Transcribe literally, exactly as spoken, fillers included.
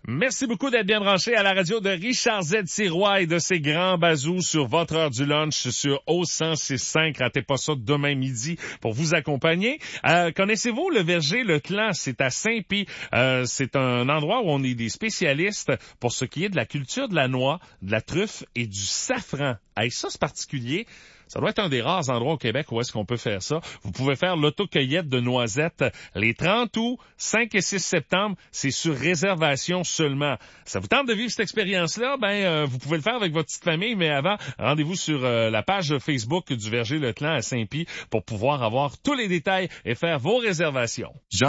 Merci beaucoup d'être bien branché à la radio de Richard Z. Sirois et de ses grands bazous sur votre heure du lunch sur O cent six cinq. Ratez pas ça demain midi pour vous accompagner. Euh, connaissez-vous le verger Le Clan? C'est à Saint-Pie. Euh, c'est un endroit où on est des spécialistes pour ce qui est de la culture de la noix, de la truffe et du safran. Hey, ça, c'est particulier. Ça doit être un des rares endroits au Québec où est-ce qu'on peut faire ça. Vous pouvez faire l'autocueillette de noisettes les trente août, cinq et six septembre. C'est sur réservation seulement. Ça vous tente de vivre cette expérience-là? Ben, euh, vous pouvez le faire avec votre petite famille, mais avant, rendez-vous sur euh, la page Facebook du Verger Le Clan à Saint-Pie pour pouvoir avoir tous les détails et faire vos réservations.